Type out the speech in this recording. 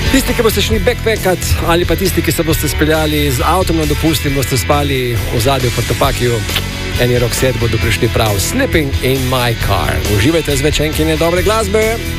Tisti, ki boste šli backpackat, ali pa tisti, ki se boste speljali z avtom na dopust in boste spali v zadju v Topakiju, eni Roxette bodo prišli prav. Sleeping in my car. Uživajte z večenkine dobre glasbe.